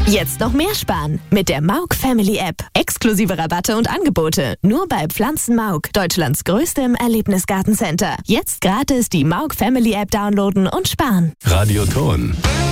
Jetzt noch mehr sparen mit der Mauk Family App. Exklusive Rabatte und Angebote. Nur bei Pflanzen Mauk, Deutschlands größtem Erlebnisgartencenter. Jetzt gratis die Mauk Family App downloaden und sparen. Radioton.